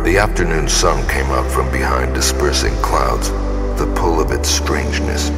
The afternoon sun came out from behind dispersing clouds, the pull of its strangeness